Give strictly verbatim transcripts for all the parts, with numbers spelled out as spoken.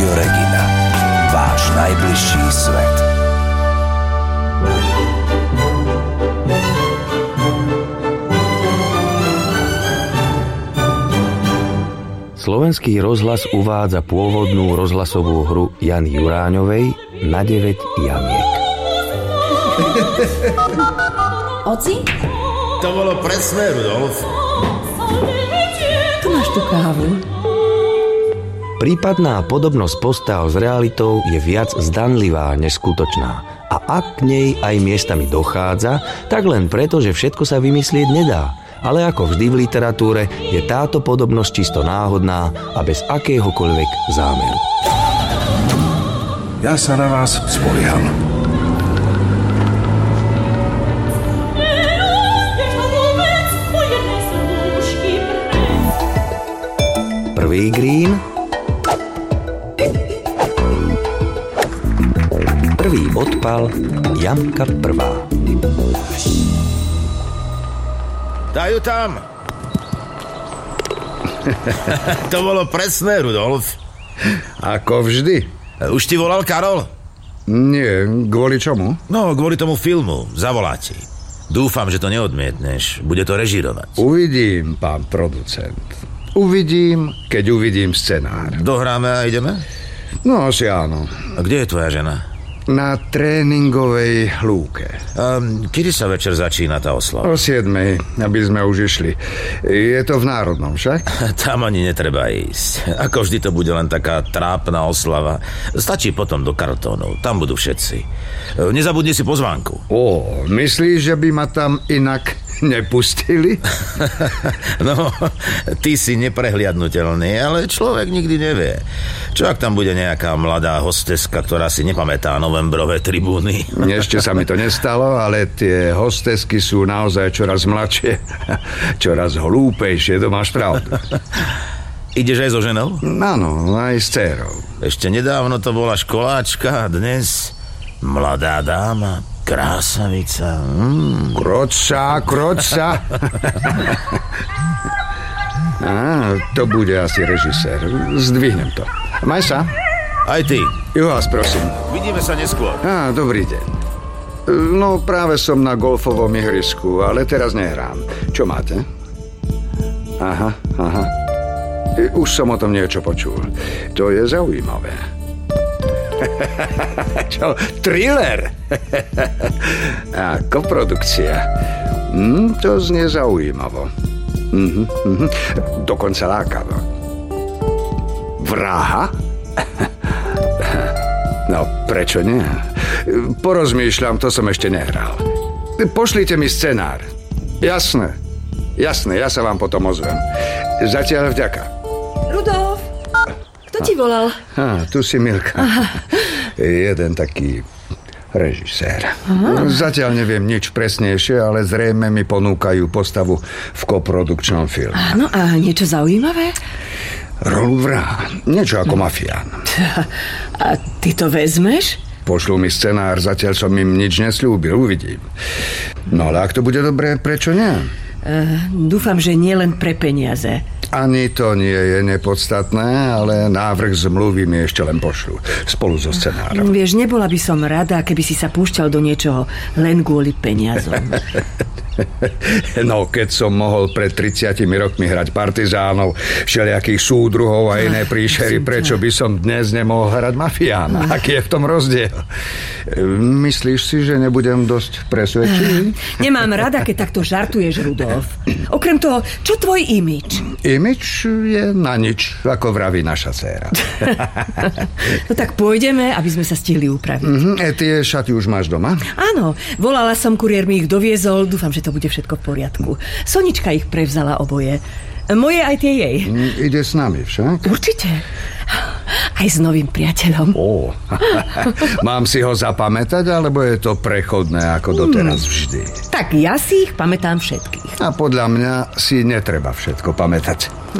Rádio Regina. Váš najbližší svet. Slovenský rozhlas uvádza pôvodnú rozhlasovú hru Jany Juráňovej Na deväť jamiek. Oci? To bolo presné, Rudolf. Tu máš tú kávu. Prípadná podobnosť postav s realitou je viac zdanlivá než skutočná. A ak k nej aj miestami dochádza, tak len preto, že všetko sa vymyslieť nedá. Ale ako vždy v literatúre je táto podobnosť čisto náhodná a bez akéhokoľvek zámeru. Ja sa na vás spolieham. Prvý green. Prvý odpal, jamka prvá. Dajú tam. To bolo presné, Rudolf. Ako vždy. Už ti volal Karol? Nie, kvôli čomu? No, kvôli tomu filmu. Zavolá ti. Dúfam, že to neodmietneš. Bude to režírovať. Uvidím, pán producent. Uvidím, keď uvidím scenár. Dohráme a ideme? No, asi áno. A kde je tvoja žena? Na tréningovej lúke. A kedy sa večer začína tá oslava? O siedmej, aby sme už išli. Je to v Národnom však? Tam ani netreba ísť. Ako vždy to bude len taká trápna oslava. Stačí potom do kartónov. Tam budú všetci. Nezabudni si pozvánku. Ó, myslíš, že by ma tam inak nepustili? No, ty si neprehliadnutelný, ale človek nikdy nevie. Čo ak tam bude nejaká mladá hosteska, ktorá si nepamätá novembrové tribúny? Ešte sa mi to nestalo, ale tie hostesky sú naozaj čoraz mladšie, čoraz hlúpejšie, to máš pravdu. Ideš aj so ženou? Áno, aj s dcérou. Ešte nedávno to bola školáčka, dnes mladá dáma. Krásavica. Mm. Kroča, kroča. Á, to bude asi režisér. Zdvihnem to. Maj sa. Aj ty. Jo vás prosím. Vidíme sa neskôr. Á, dobrý deň. No, práve som na golfovom ihrisku, ale teraz nehrám. Čo máte? Aha, aha. Už som o tom niečo počul. To je zaujímavé. Čo? Thriller? A koprodukcia. Hm, to znie zaujímavo. Mhm, mhm. Dokonca lákavo. Vraha? No, prečo nie? Porozmýšľam, to som ešte nehral. Pošlite mi scenár. Jasné, jasné, ja sa vám potom ozvem. Zatiaľ vďaka. Rudolf, kto ti volal? Á, tu si Milka. Aha. Jeden taký režisér. Aha. Zatiaľ neviem nič presnejšie, ale zrejme mi ponúkajú postavu v koprodukčnom filme. Áno, a niečo zaujímavé? Rolu vraha. Niečo ako mafián. A ty to vezmeš? Pošlú mi scenár, zatiaľ som im nič nesľúbil, uvidím. No ale ak to bude dobré, prečo nie? Uh, dúfam, že nie len pre peniaze. Ani to nie je nepodstatné, ale návrh zmluvy mi ešte len pošlu. Spolu so scenárom. Vieš, nebola by som rada, keby si sa púšťal do niečoho len kvôli peniazom. No, keď som mohol pred tridsiatimi rokmi hrať partizánov, všelijakých súdruhov a iné príšery, prečo by som dnes nemohol hrať mafiána? Aký je v tom rozdiel? Myslíš si, že nebudem dosť presvedčivý? Nemám rada, keď takto žartuješ, Rudolf. Okrem toho, čo tvoj imič? Imič je na nič, ako vraví naša dcéra. No tak pôjdeme, aby sme sa stihli upraviť. Mm-hmm. E, tie šaty už máš doma? Áno, volala som, kuriér mi ich doviezol, dúfam, že to bude všetko v poriadku. Sonička ich prevzala oboje. Moje aj tie jej. Mm, ide s nami však? Určite. Aj s novým priateľom. Ó, mám si ho zapamätať, alebo je to prechodné ako doteraz vždy? Tak ja si ich pamätám všetkých. A podľa mňa si netreba všetko pamätať.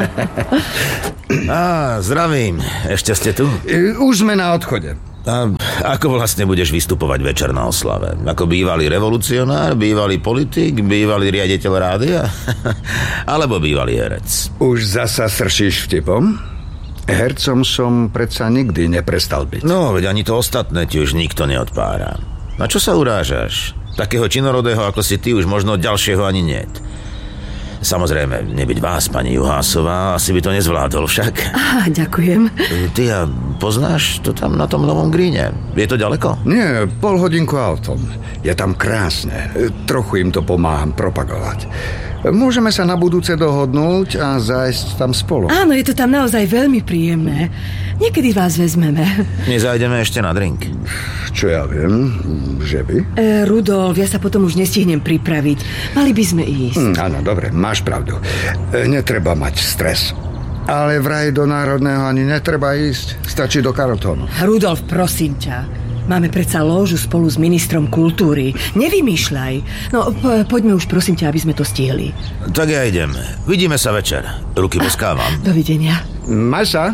Á, zdravím. Ešte ste tu? Už sme na odchode. A ako vlastne budeš vystupovať večer na oslave? Ako bývalý revolucionár, bývalý politik, bývalý riaditeľ rádia? Alebo bývalý herec? Už zasa sršíš vtipom? Hercom som predsa nikdy neprestal byť. No, veď ani to ostatné ti už nikto neodpára. Na čo sa urážaš? Takého činorodého ako si ty už možno ďalšieho ani niet. Samozrejme, nebyť vás, pani Juhásová, asi by to nezvládol však. Á, ďakujem. Ty a poznáš to tam na tom Novom Gríne? Je to ďaleko? Nie, pol hodinku autom. Je tam krásne. Trochu im to pomáham propagovať. Môžeme sa na budúce dohodnúť a zájsť tam spolu. Áno, je to tam naozaj veľmi príjemné. Niekedy vás vezmeme. Nezajdeme ešte na drink? Čo ja viem, že by? E, Rudolf, ja sa potom už nestihnem pripraviť. Mali by sme ísť. Hm, áno, dobre, máš pravdu. E, netreba mať stres. Ale vraj do Národného ani netreba ísť. Stačí do Carltonu. Rudolf, prosím ťa. Máme predsa lóžu spolu s ministrom kultúry. Nevymýšľaj. No, po, poďme už, prosím ťa, aby sme to stihli. Tak ja idem. Vidíme sa večer. Ruky boskávam. Dovidenia. Maj sa.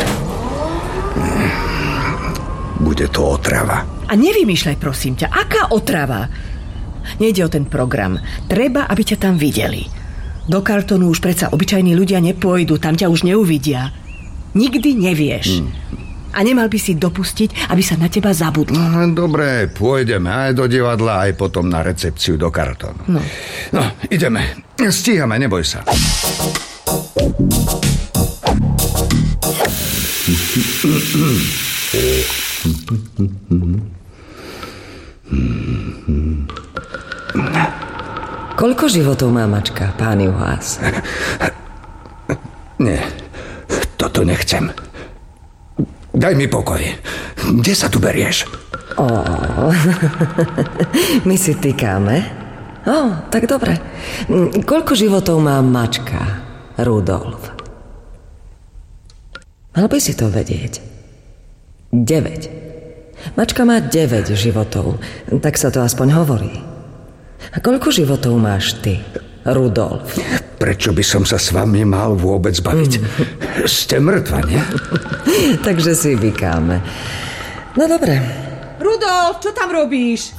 Bude to otrava. A nevymýšľaj, prosím ťa. Aká otrava? Nejde o ten program. Treba, aby ťa tam videli. Do Carltonu už predsa obyčajní ľudia nepôjdu. Tam ťa už neuvidia. Nikdy nevieš. Hmm. A nemal by si dopustiť, aby sa na teba zabudli. No, dobre, pôjdeme aj do divadla, aj potom na recepciu do Carltonu. No. No, ideme. Stíhame, neboj sa. Koľko životov má mačka, pán Juhás? Nie, toto nechcem. Daj mi pokoj. Kde sa tu berieš? Oh, my si tykáme. Oh, tak dobre. Koľko životov má mačka, Rudolf? Mal by si to vedieť. deväť. Mačka má deväť životov. Tak sa to aspoň hovorí. A koľko životov máš ty, Rudolf? Prečo by som sa s vami mal vôbec baviť? Mm. Ste mŕtva, nie? Takže si vykáme. No dobre. Rudolf, čo tam robíš?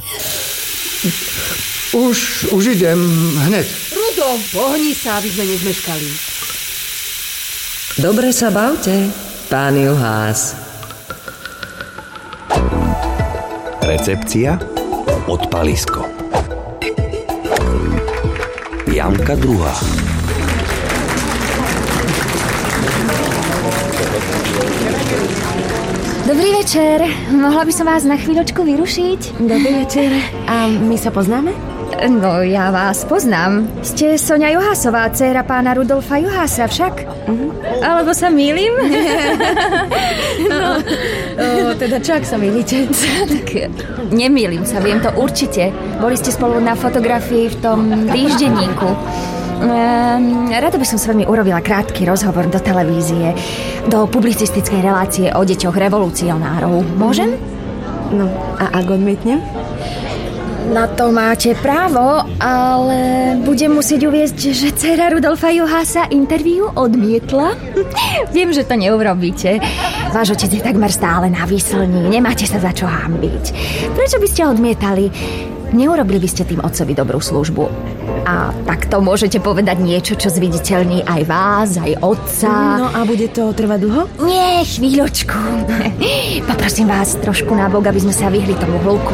Už, už idem hneď. Rudolf, pohni sa, aby sme nezmeškali. Dobre sa bavte, pán Juhás. Recepcia, odpalisko. Janka druhá. Dobrý večer. Mohla by som vás na chvíľočku vyrušiť? Dobrý večer. A my sa poznáme? No, ja vás poznám. Ste Soňa Juhásová, dcéra pána Rudolfa Juhása však? Uh-huh. Alebo sa mýlim? No, o, teda čo, ak sa mýlite? Tak nemýlim sa, viem to určite. Boli ste spolu na fotografii v tom týždenníku. Um, rada by som s vami urobila krátky rozhovor do televízie, do publicistickej relácie o deťoch revolucionárov. Môžem? No, a ak odmietnem? Na to máte právo, ale budem musieť uviesť, že dcéra Rudolfa Juhása interviu odmietla. Viem, že to neurobíte. Váš otec je takmer stále na výslni, nemáte sa za čo hanbiť. Prečo by ste odmietali? Neurobili by ste tým otcovi dobrú službu. A takto môžete povedať niečo, čo zviditeľní aj vás, aj otca. No a bude to trvať dlho? Nie, chvíľočku. Poprosím vás trošku na bok, aby sme sa vyhli tomu hluku.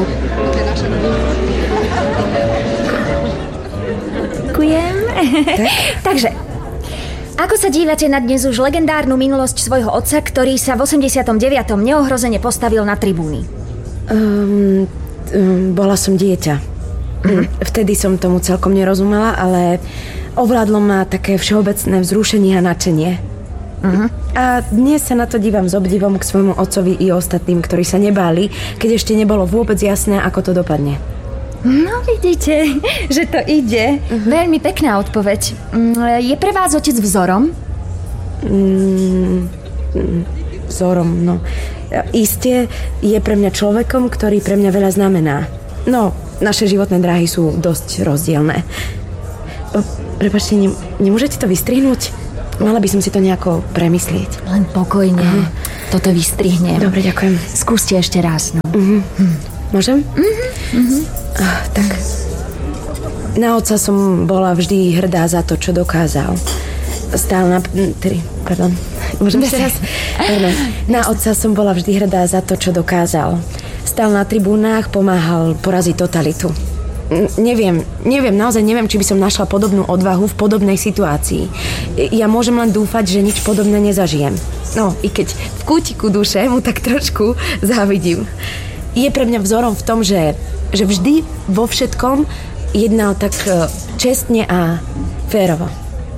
Ďakujem. Tak? Takže, ako sa dívate na dnes už legendárnu minulosť svojho otca, ktorý sa v osemdesiatom deviatom neohrozene postavil na tribúny? Um, um, bola som dieťa. Uh-huh. Vtedy som tomu celkom nerozumela, ale ovládlo ma také všeobecné vzrušenie a nadšenie. Uh-huh. A dnes sa na to dívam s obdivom k svojmu otcovi i ostatným, ktorí sa nebáli, keď ešte nebolo vôbec jasné, ako to dopadne. No vidíte, že to ide. Uh-huh. Veľmi pekná odpoveď. Je pre vás otec vzorom? Mm, vzorom, no. Isté je pre mňa človekom, ktorý pre mňa veľa znamená. No, naše životné dráhy sú dosť rozdielne. O, prepáčte, ne, nemôžete to vystrihnúť? Mala by som si to nejako premyslieť. Len pokojne. Uh-huh. Toto vystrihnem. Dobre, ďakujem. Skúste ešte raz. No. Uh-huh. Hm. Môžem? Uh-huh. Uh-huh. Ah, tak. Na otca som bola vždy hrdá za to, čo dokázal. Stál na... Tedy, pardon. Môžem ešte raz? Na otca som bola vždy hrdá za to, čo dokázal. Stál na tribúnach, pomáhal poraziť totalitu. N- neviem, neviem, naozaj neviem, či by som našla podobnú odvahu v podobnej situácii. Ja môžem len dúfať, že nič podobné nezažijem. No, i keď v kútiku duše mu tak trošku závidím. Je pre mňa vzorom v tom, že, že vždy vo všetkom jednal tak čestne a férovo.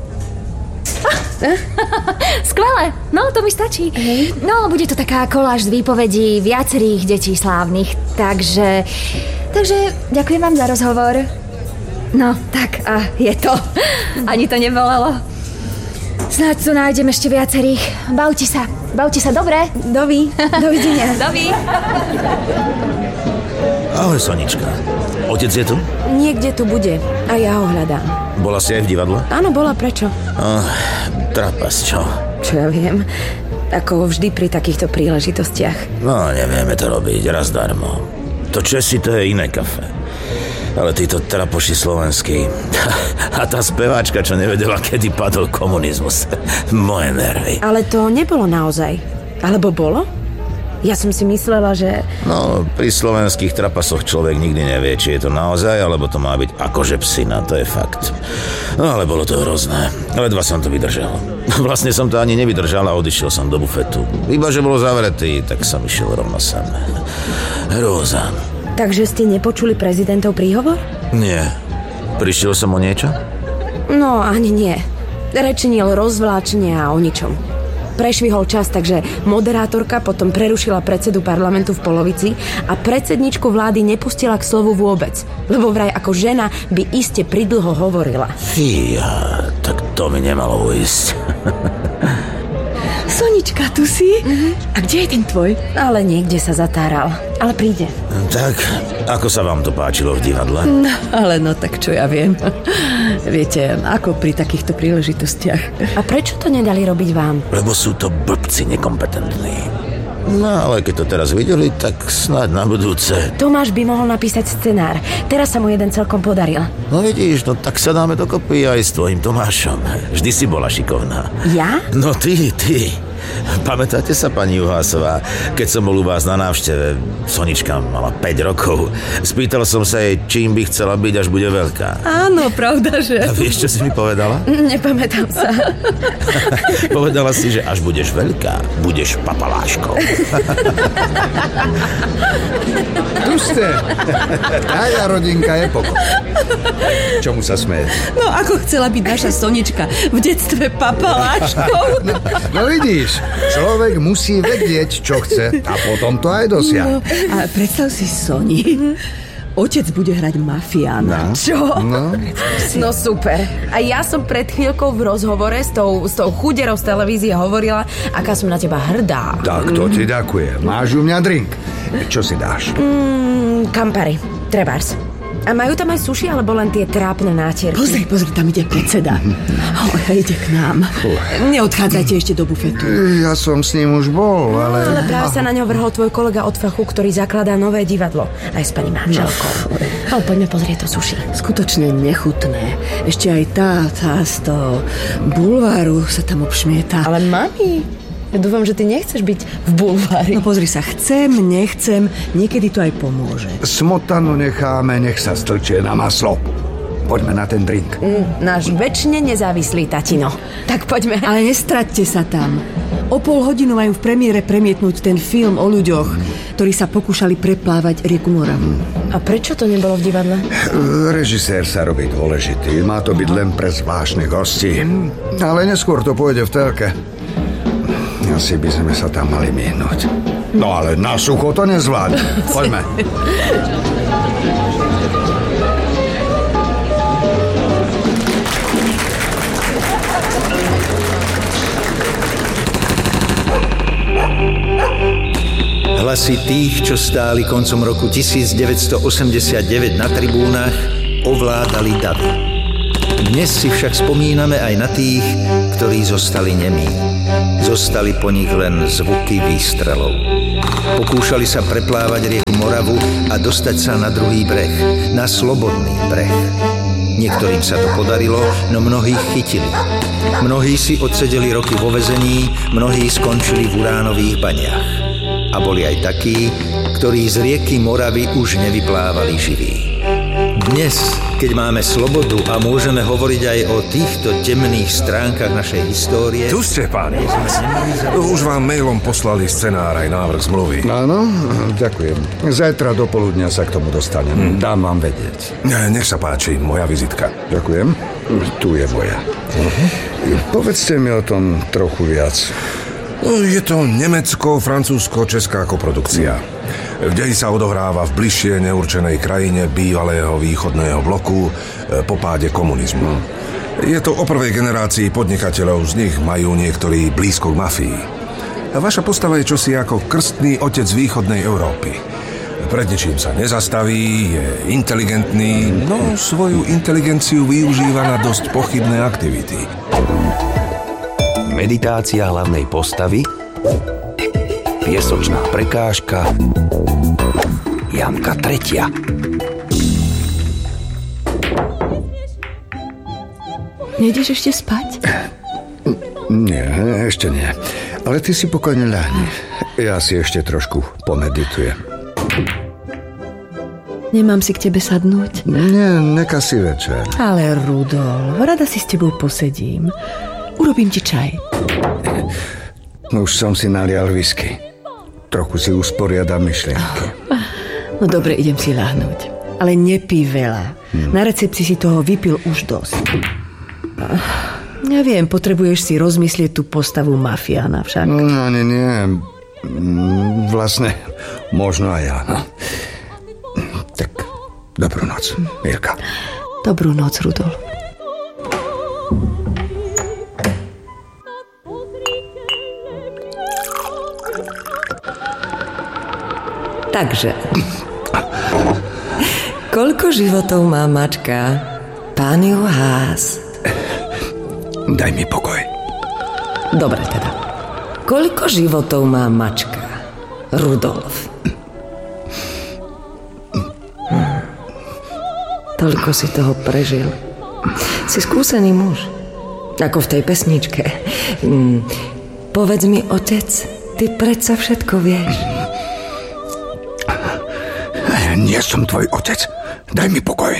Skvelé, no to mi stačí. Hej. No, bude to taká koláž z výpovedí viacerých detí slávnych. Takže, takže ďakujem vám za rozhovor. No, tak a je to. Ani to nebolelo. Snáď tu nájdem ešte viacerých. Bavte sa, bavte sa, dobre? Dovi, dovidenia. Dovi. Ahoj, Sonička. Otec je tu? Niekde tu bude a ja ho hľadám. Bola si aj v divadle? Áno, bola, prečo? Oh, trapas, čo? Čo ja viem. Ako vždy pri takýchto príležitostiach. No, nevieme to robiť, raz darmo. To Česi, to je iné kafe. Ale títo trapoši slovenskí. A tá speváčka, čo nevedela, kedy padol komunizmus. Moje nervy. Ale to nebolo naozaj. Alebo bolo? Ja som si myslela, že... No, pri slovenských trapasoch človek nikdy nevie, či je to naozaj, alebo to má byť akože psina, to je fakt. No, ale bolo to hrozné. Ledva som to vydržal. Vlastne som to ani nevydržal a odišiel som do bufetu. Iba, že bolo zavretý, tak som išiel rovno sem. Hrôza. Takže ste nepočuli prezidentov príhovor? Nie. Prišiel som o niečo? No, ani nie. Rečnil rozvláčne a o ničom. Prešvihol čas, takže moderátorka potom prerušila predsedu parlamentu v polovici a predsedničku vlády nepustila k slovu vôbec, lebo vraj ako žena by iste pridlho hovorila. Fíja, tak to mi nemalo ujsť. Sonička, tu si? Mm-hmm. A kde je ten tvoj? Ale niekde sa zatáral, ale príde. Tak, ako sa vám to páčilo v divadle? No, ale no tak čo ja viem. Viete, ako pri takýchto príležitostiach. A prečo to nedali robiť vám? Lebo sú to blbci nekompetentní. No, ale keď to teraz videli, tak snáď na budúce. Tomáš by mohol napísať scenár. Teraz sa mu jeden celkom podaril. No vidíš, no tak sa dáme dokopy aj s tvojim Tomášom. Vždy si bola šikovná. Ja? No ty, ty. Pamätáte sa, pani Juhásová, keď som bol u vás na návšteve, Sonička mala päť rokov. Spýtal som sa jej, čím by chcela byť, až bude veľká. Áno, pravda, že... A vieš, čo si mi povedala? Nepamätám sa. Povedala si, že až budeš veľká, budeš papaláškou. Tu ste. Tája rodinka je pokoj. Čomu sa smeje? No, ako chcela byť naša Sonička v detstve papaláškou. No, no vidíš, človek musí vedieť, čo chce a potom to aj dosiahne. No, a predstav si Soni. Otec bude hrať mafiána. No. Čo? No. No super. A ja som pred chvíľkou v rozhovore s tou, s tou chuderou z televízie hovorila, aká som na teba hrdá. Tak to ti ďakujem. Máš u mňa drink. Čo si dáš? Mm, Campari. Trebárs. A majú tam aj suši, alebo len tie trápne nátierky? Pozri, pozri, tam ide predseda. Oh, ide k nám. Neodchádzajte ešte do bufetu. Ja som s ním už bol, ale... Ale práve sa na ňo vrhol tvoj kolega od fachu, ktorý zakladá nové divadlo. Aj s pani manželkou. No. Ale poďme pozrieť to suši. Skutočne nechutné. Ešte aj tá, tá z toho bulváru sa tam obšmieta. Ale mami... Ja dúfam, že ty nechceš byť v bulvári. No pozri sa, chcem, nechcem, niekedy to aj pomôže. Smotanu necháme, nech sa stlčie na maslo. Poďme na ten drink. Mm, náš večne nezávislý tatino. Tak poďme. Ale nestraťte sa tam. O pol hodinu majú v premiére premietnúť ten film o ľuďoch, ktorí sa pokúšali preplávať rieku Moravu. A prečo to nebolo v divadle? Režisér sa robí dôležitý. Má to byť len pre zvláštnych hostí. Ale neskôr to pôjde v telke. Asi by sme sa tam mali mihnúť. No ale na sucho to nezvládne. Poďme. Hlasy tých, čo stáli koncom roku devätnásťstoosemdesiatdeväť na tribúnach, ovládali davy. Dnes si však spomíname aj na tých, ktorí zostali nemí. Zostali po nich len zvuky výstrelov. Pokúšali sa preplávať rieku Moravu a dostať sa na druhý breh, na slobodný breh. Niektorým sa to podarilo, no mnohých chytili. Mnohí si odsedeli roky vo väzení, mnohí skončili v uránových baniach. A boli aj takí, ktorí z rieky Moravy už nevyplávali živí. Dnes, keď máme slobodu a môžeme hovoriť aj o týchto temných stránkach našej histórie... Tu ste, pán Juhás. Už vám mailom poslali scenár aj návrh zmluvy. Áno, ďakujem. Zajtra do poludnia sa k tomu dostanem. Hmm. Dám vám vedieť. Nech sa páči, moja vizitka. Ďakujem. Tu je moja. Uh-huh. Povedzte mi o tom trochu viac. Je to nemecko-francúzsko-česká koprodukcia. V deji sa odohráva v bližšie neurčenej krajine bývalého východného bloku po páde komunizmu. Je to o prvej generácii podnikateľov, z nich majú niektorí blízko k mafii. Vaša postava je čosi ako krstný otec východnej Európy. Pred ničím sa nezastaví, je inteligentný, no svoju inteligenciu využíva na dosť pochybné aktivity. Meditácia hlavnej postavy, piesočná prekážka, Janka tretia. Nejdeš ešte spať? Nie, ešte nie. Ale ty si pokojne ľahni. Ja si ešte trošku pomeditujem. Nemám si k tebe sadnúť? Nie, neka si večer. Ale Rudolf, rada si s tebou posedím. Urobím ti čaj. Už som si nalial whisky. Trochu si usporiadam myšlienky. Oh. No dobre, idem si ľahnúť. Ale nepí veľa. Hmm. Na recepcii si toho vypil už dosť. Ja viem, potrebuješ si rozmyslieť tú postavu mafiána však. No, nie, nie. Vlastne, možno aj ja. No. Tak, dobrú noc, Mirka. Dobrú noc, Rudolf. Takže, koľko životov má mačka, pán Juhás? Daj mi pokoj. Dobre teda. Koľko životov má mačka, Rudolf? Hm. Toľko si toho prežil. Si skúsený muž. Ako v tej pesničke. Hm. Povedz mi, otec, ty predsa všetko vieš. Nie som tvoj otec. Daj mi pokoj.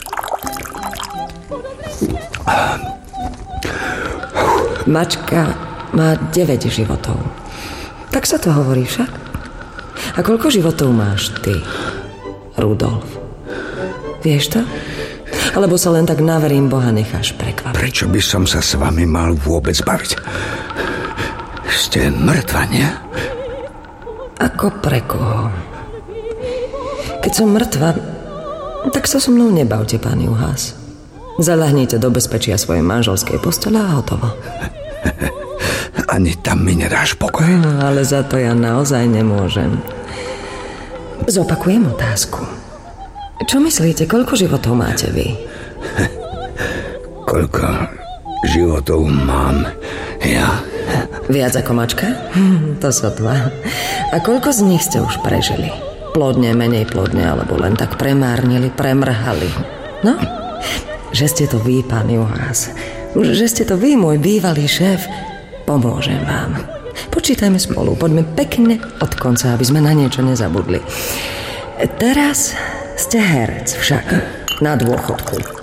Mačka má deväť životov. Tak sa to hovorí však. A koľko životov máš ty, Rudolf? Vieš to? Alebo sa len tak na verím Boha necháš prekvapiť? Prečo by som sa s vami mal vôbec baviť? Ste mŕtva, nie? Ako pre koho? Keď som mŕtva, tak sa so mnou nebavte, pán Juhás. Zaľahnite do bezpečia svojej manželskej postele a hotovo. Ani tam mi nedáš pokoj. No, ale za to ja naozaj nemôžem. Zopakujem otázku. Čo myslíte, koľko životov máte vy? Koľko životov mám ja? Viac ako mačka? Hm, to sú dva. A koľko z nich ste už prežili? Plodne, menej plodne, alebo len tak premárnili, premrhali. No, že ste to vy, pán Juhás. Že ste to vy, môj bývalý šéf. Pomôžem vám. Počítajme spolu, poďme pekne od konca, aby sme na niečo nezabudli. Teraz ste herec však, na dôchodku.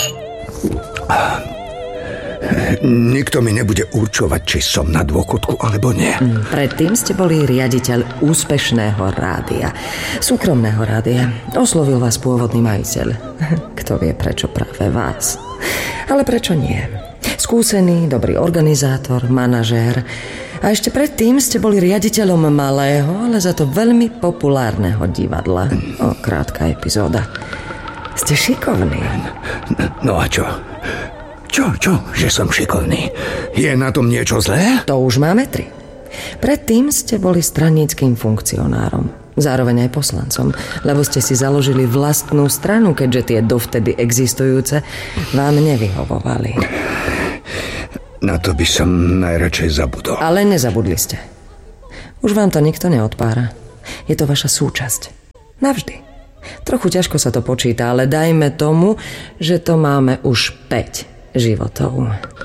Nikto mi nebude určovať, či som na dôchodku alebo nie. Predtým ste boli riaditeľ úspešného rádia, súkromného rádia. Oslovil vás pôvodný majiteľ. Kto vie, prečo práve vás. Ale prečo nie? Skúsený, dobrý organizátor, manažér. A ešte predtým ste boli riaditeľom malého, ale za to veľmi populárneho divadla. O, krátka epizóda. Ste šikovný. No a čo? Čo, čo, že som šikovný? Je na tom niečo zlé? To už máme tri. Predtým ste boli straníckym funkcionárom, zároveň aj poslancom, lebo ste si založili vlastnú stranu, keďže tie dovtedy existujúce vám nevyhovovali. Na to by som najradšej zabudol. Ale nezabudli ste. Už vám to nikto neodpára. Je to vaša súčasť. Navždy. Trochu ťažko sa to počíta, ale dajme tomu, že to máme už päť životov.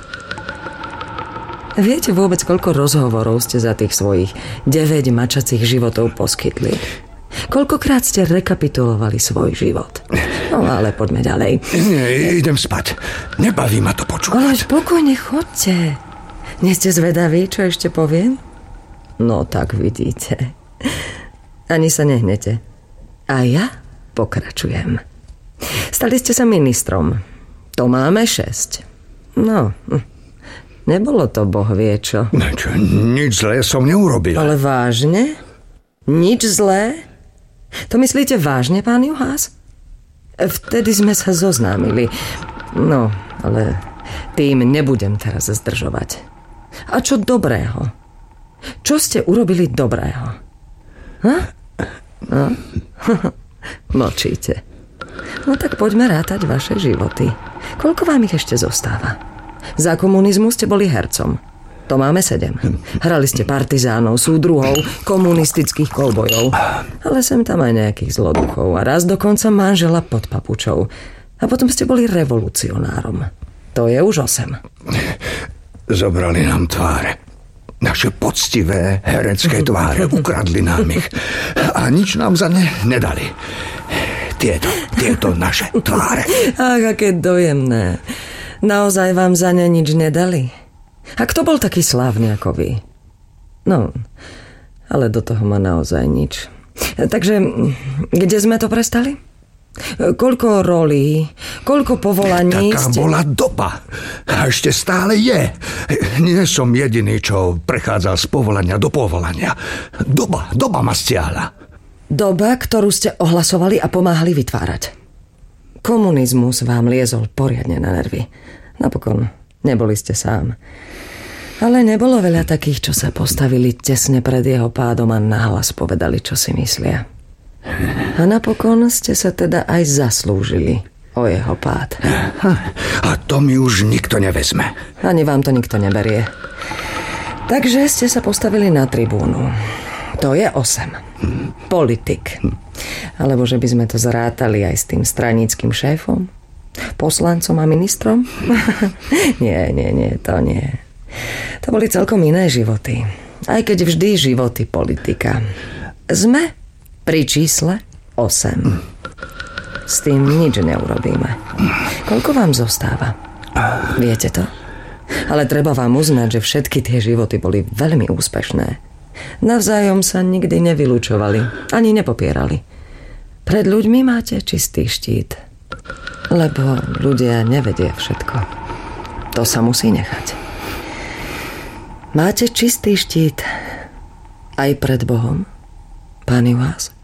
Viete vôbec, koľko rozhovorov ste za tých svojich deväť mačacích životov poskytli? Koľkokrát ste rekapitulovali svoj život? No ale poďme ďalej. Nie, idem spať. Nebaví ma to počúvať. Ale spokojne chodte. Nie ste zvedaví, čo ešte poviem? No tak vidíte. Ani sa nehnete. A ja pokračujem. Stali ste sa ministrom. To máme šesť. No, nebolo to boh vie čo. čo. Nič zlé som neurobil. Ale vážne? Nič zlé? To myslíte vážne, pán Juhás? Vtedy sme sa zoznámili. No, ale tým nebudem teraz zdržovať. A čo dobrého? Čo ste urobili dobrého? Ha? No? Mlčíte. No tak poďme rátať vaše životy. Koľko vám ich ešte zostáva? Za komunizmu ste boli hercom. To máme sedem. Hrali ste partizánov, súdruhov, komunistických koubojov. Ale sem tam aj nejakých zloduchov. A raz dokonca manžela pod papučou. A potom ste boli revolucionárom. To je už osem. Zobrali nám tváre. Naše poctivé herecké tváre. Ukradli nám ich. A nič nám za ne nedali. Tieto, tieto naše tváre. Ach, aké dojemné. Naozaj vám za ne nič nedali? A kto bol taký slávny ako vy? No, ale do toho má naozaj nič. Takže, kde sme to prestali? Koľko rolí, koľko povolaní Taká ste... bola doba. A ešte stále je. Nie som jediný, čo prechádzal z povolania do povolania. Doba, doba ma stiahla. Doba, ktorú ste ohlasovali a pomáhali vytvárať. Komunizmus vám liezol poriadne na nervy. Napokon neboli ste sám. Ale nebolo veľa takých, čo sa postavili tesne pred jeho pádom a nahlas povedali, čo si myslia. A napokon ste sa teda aj zaslúžili o jeho pád. A to mi už nikto nevezme. Ani vám to nikto neberie. Takže ste sa postavili na tribúnu. To je osem. Politik. Alebo že by sme to zrátali aj s tým straníckym šéfom? Poslancom a ministrom? Nie, nie, nie, to nie. To boli celkom iné životy. Aj keď vždy životy politika. Sme pri čísle osem. S tým nič neurobíme. Koľko vám zostáva? Viete to? Ale treba vám uznať, že všetky tie životy boli veľmi úspešné. Navzájom sa nikdy nevylučovali, ani nepopierali. Pred ľuďmi máte čistý štít. Lebo ľudia nevedia všetko. To sa musí nechať. Máte čistý štít aj pred Bohom, pán Juhás?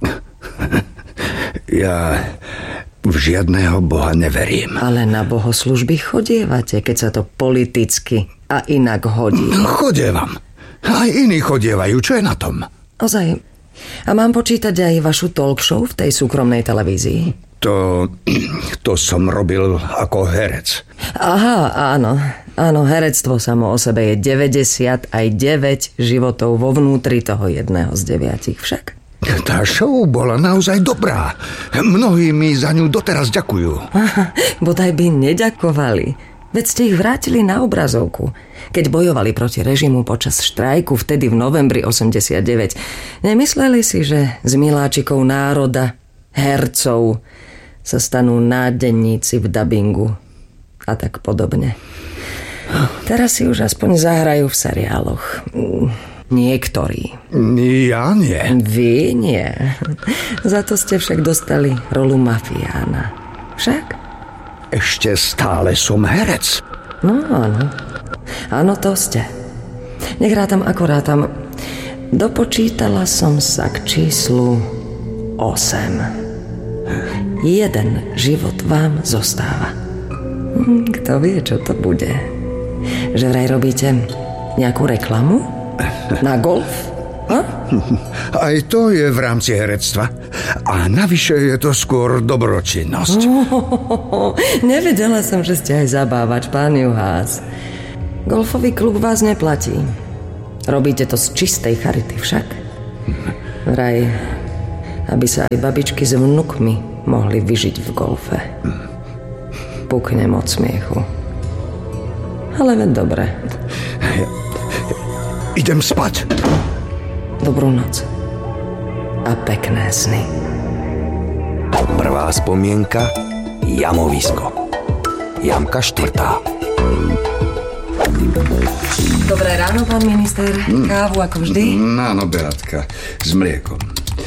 Ja v žiadného Boha neverím. Ale na bohoslužby chodievate, keď sa to politicky a inak hodí. Chodievam. Aj iní chodievajú. Čo je na tom? Ozaj. A mám počítať aj vašu talk show v tej súkromnej televízii? To, to som robil ako herec. Aha, áno. Áno, herectvo samo o sebe je deväťdesiat aj deväť životov vo vnútri toho jedného z deviatich však. Tá show bola naozaj dobrá. Mnohí mi za ňu doteraz ďakujú. Aha, bodaj by neďakovali. Veď ste ich vrátili na obrazovku. Keď bojovali proti režimu počas štrajku vtedy v novembri osemdesiatdeväť, nemysleli si, že z miláčikov národa, hercov, sa stanú nádenníci v dabingu a tak podobne. Teraz si už aspoň zahrajú v seriáloch. Niektorí. Ja nie. Vy nie. Za to ste však dostali rolu mafiána. Však? Ešte stále som herec. No áno. Áno, to ste. Nech rátam, ako rátam. Dopočítala som sa k číslu osem. Jeden život vám zostáva. Kto vie, čo to bude? Že vraj robíte nejakú reklamu? Na golf? A? Aj to je v rámci herectva. A navyše je to skôr dobročinnosť. Oh, nevedela som, že ste aj zabávač, pán Juhás. Golfový klub vás neplatí. Robíte to z čistej charity však. Vraj aby sa aj babičky s vnukmi mohli vyžiť v golfe. Puknem od smiechu. Ale veď dobre. Ja, idem spať. Dobrú noc. A pekné sny. Prvá spomienka, jamovisko. Jamka štvrtá. Dobré ráno, pán minister. Kávu ako vždy? Áno, Beatka. S mliekom.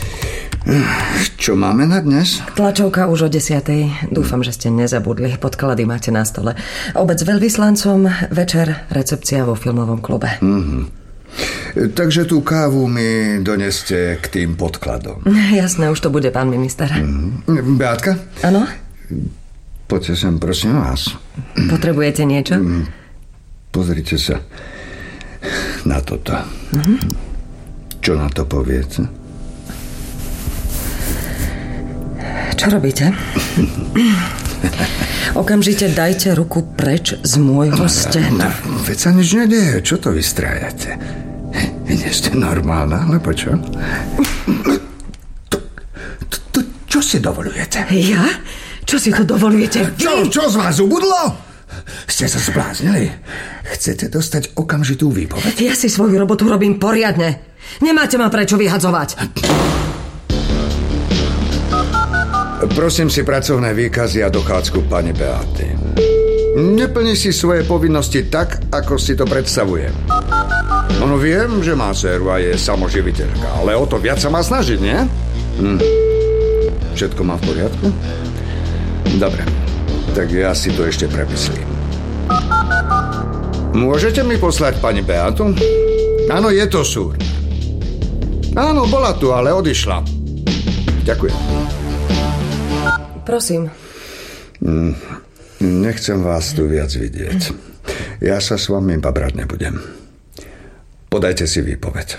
Čo máme na dnes? Tlačovka už o desiatej. Dúfam, že ste nezabudli. Podklady máte na stole. Obec s veľvyslancom, večer recepcia vo filmovom klube. Mm-hmm. Takže tú kávu mi doneste k tým podkladom. Jasné, už to bude, pán minister. Mm-hmm. Beatka? Áno? Poďte sem, prosím vás. Potrebujete niečo? Pozrite sa na toto. Mm-hmm. Čo na to poviete? Čo robíte? Okamžite dajte ruku preč z môjho stehna. Veď sa nič nedieje. Čo to vystrájate? Nie ste normálna, alebo čo? To, to, to, čo si dovolujete? Ja? Čo si to dovolujete? Čo, čo z vás ubudlo? Ste sa zbláznili? Chcete dostať okamžitú výpoveď? Ja si svoju robotu robím poriadne. Nemáte ma prečo vyhadzovať. Prosím si pracovné výkazy a dochádzku pani Beaty. Neplní si svoje povinnosti tak, ako si to predstavuje. Ono viem, že má dceru a je samoživiteľka, ale o to viac sa má snažiť, nie? Hm. Všetko má v poriadku? Dobre, tak ja si to ešte premyslím. Môžete mi poslať pani Beatu? Áno, je to súrne. Áno, bola tu, ale odišla. Ďakujem. Prosím. Nechcem vás tu viac vidieť. Ja sa s vami babrať nebudem. Podajte si výpoveď.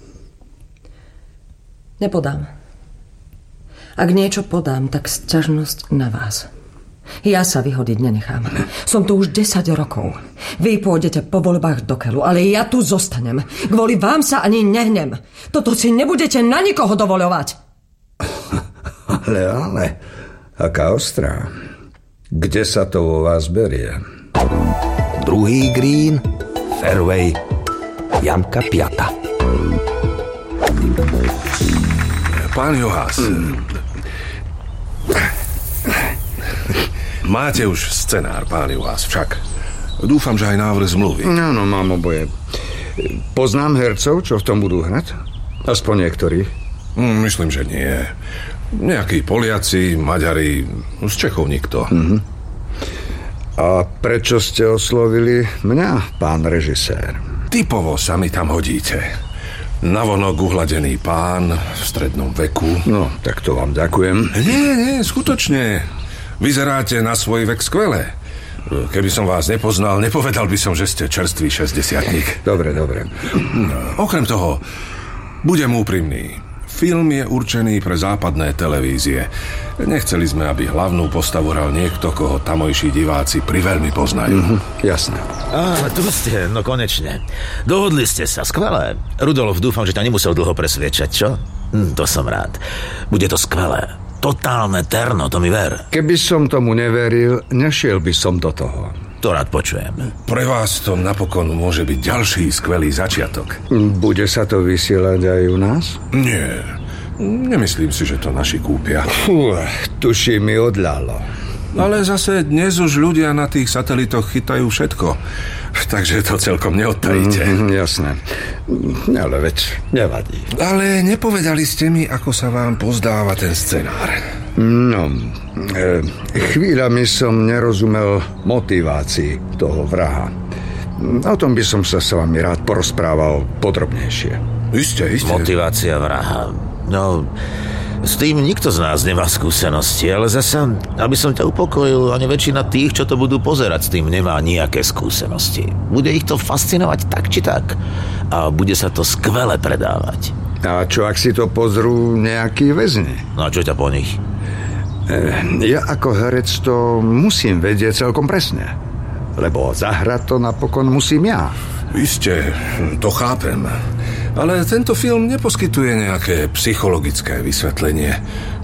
Nepodám. Ak niečo podám, tak sťažnosť na vás. Ja sa vyhodiť nenechám. Som tu už desať rokov. Vy pôjdete po voľbách do keľu, ale ja tu zostanem. Kvôli vám sa ani nehnem. Toto si nebudete na nikoho dovoľovať. Ale, ale... Aká ostrá. Kde sa to vo vás berie? Druhý green, fairway, jamka piata. Pán Juhás, mm. máte už scenár, pán Juhás, však. Dúfam, že aj návrh zmluvy. Áno, mám oboje. Poznám hercov, čo v tom budú hrať? Aspoň niektorých. Mm, myslím, že nie. Nejakí Poliaci, Maďari, z Čechov nikto. Mm-hmm. A prečo ste oslovili mňa, pán režisér? Typovo sa mi tam hodíte. Navonok uhladený pán v strednom veku. No, tak to vám ďakujem. Nie, nie, skutočne. Vyzeráte na svoj vek skvele. Keby som vás nepoznal, nepovedal by som, že ste čerstvý šesťdesiatnik. Dobre, dobre. No, okrem toho, budem úprimný. Film je určený pre západné televízie. Nechceli sme, aby hlavnú postavu hral niekto, koho tamojší diváci priveľmi poznajú. Mm-hmm, jasné. Á, tu ste, no konečne. Dohodli ste sa, skvelé. Rudolf, dúfam, že ťa nemusel dlho presviečať, čo? Hm, to som rád. Bude to skvelé. Totálne terno, to mi ver. Keby som tomu neveril, nešiel by som do toho. To rád počujem. Pre vás to napokon môže byť ďalší skvelý začiatok. Bude sa to vysielať aj u nás? Nie. Nemyslím si, že to naši kúpia. Fú, tuší mi odľalo. Ale zase dnes už ľudia na tých satelitoch chytajú všetko. Takže to celkom neodtajíte. Mm, jasné. Ale veď nevadí. Ale nepovedali ste mi, ako sa vám pozdáva ten scenár. No, e, chvíľami som nerozumel motivácii toho vraha. O tom by som sa s vami rád porozprával podrobnejšie. Isté, isté. Motivácia vraha. No, s tým nikto z nás nemá skúsenosti, ale zasa, aby som ťa upokojil, ani väčšina tých, čo to budú pozerať, s tým nemá nejaké skúsenosti. Bude ich to fascinovať tak či tak a bude sa to skvele predávať. A čo, ak si to pozrú nejakí väzni? No a čo ťa po nich? Ja ako herec to musím vedieť celkom presne. Lebo zahrať to napokon musím ja. Isté, to chápem. Ale tento film neposkytuje nejaké psychologické vysvetlenie.